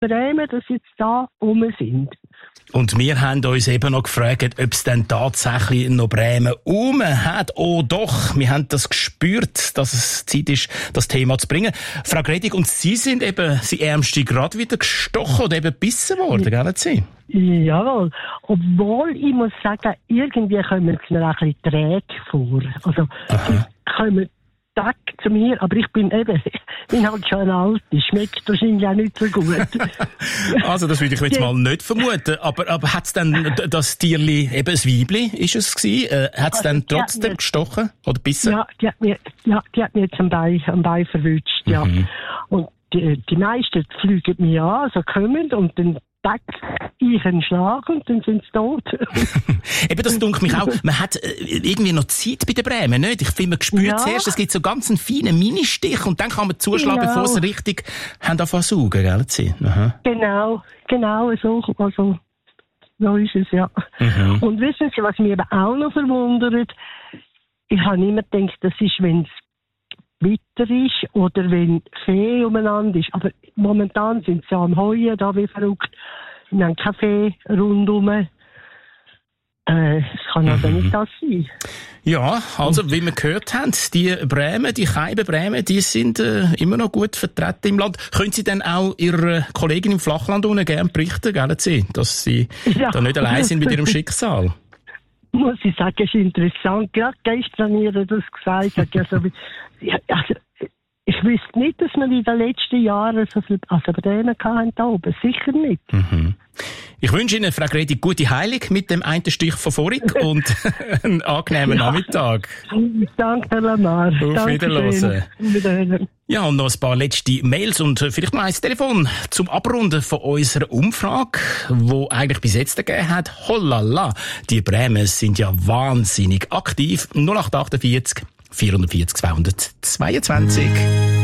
Bremen, dass jetzt da rum sind. Und wir haben uns eben noch gefragt, ob es denn tatsächlich noch Bremen hat. Oh doch, wir haben das gespürt, dass es Zeit ist, das Thema zu bringen. Frau Gredig, und Sie sind eben, Sie Ärmste, gerade wieder gestochen oder eben gebissen worden, gell Sie? Jawohl. Obwohl, ich muss sagen, irgendwie kommen es mir auch ein bisschen träge vor. Also, sie kommen Tag zu mir, aber ich bin halt schon alt. Das schmeckt wahrscheinlich auch nicht so gut. Also, das würde ich jetzt mal nicht vermuten. Aber hat es dann das Tierli, eben ein Weibli, ist es gewesen? Hat es dann trotzdem gestochen oder gebissen? Ja, die hat mir jetzt am Bein verwünscht, ja. Und die meisten fliegen mir an, also kommen und dann ich einen Schlag und dann sind sie tot. Eben, das dunkelt mich auch. Man hat irgendwie noch Zeit bei den Bremen, nicht? Ich finde, man spürt zuerst, es gibt so ganz einen feinen Ministich und dann kann man zuschlagen, bevor sie richtig haben angefangen zu saugen, gell? Aha. Genau, so ist es, ja. Und wissen Sie, was mich eben auch noch verwundert? Ich habe immer gedacht, das ist, wenn es Witter ist oder wenn Fee umeinander ist. Aber momentan sind sie am Heuen, da wie verrückt. Wir haben kein Fee rundum. Es kann also nicht das sein. Ja, also wie wir gehört haben, die Bremen, die Keiben Bremen, die sind immer noch gut vertreten im Land. Können Sie denn auch Ihrer Kollegin im Flachland unten gerne berichten, gell, dass Sie da nicht allein sind mit Ihrem Schicksal? Muss ich sagen, ist interessant. Gerade gestern ihr das gesagt hat. Also, ich wüsste nicht, dass wir in den letzten Jahren so viel Bremen hatten da oben. Sicher nicht. Ich wünsche Ihnen, Frau Gredig, gute Heilung mit dem einen Stich von vorhin und einen angenehmen Nachmittag. Danke, Herr Lamar. Auf Wiederhören. Ja, und noch ein paar letzte Mails und vielleicht noch ein Telefon zum Abrunden von unserer Umfrage, wo eigentlich bis jetzt gegeben hat. Hollala, die Bremen sind ja wahnsinnig aktiv. 0848 440 222.